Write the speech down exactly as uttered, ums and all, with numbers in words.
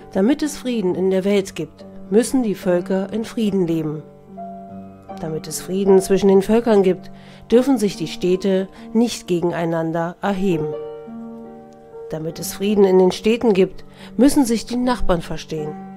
Damit es Frieden in der Welt gibt, müssen die Völker in Frieden leben. Damit es Frieden zwischen den Völkern gibt, dürfen sich die Städte nicht gegeneinander erheben. Damit es Frieden in den Städten gibt, müssen sich die Nachbarn verstehen.